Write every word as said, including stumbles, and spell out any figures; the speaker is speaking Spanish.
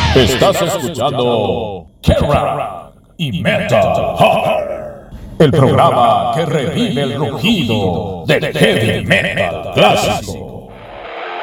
Estás escuchando Kerrang y Metal Hammer, el programa que revive el rugido del heavy metal clásico.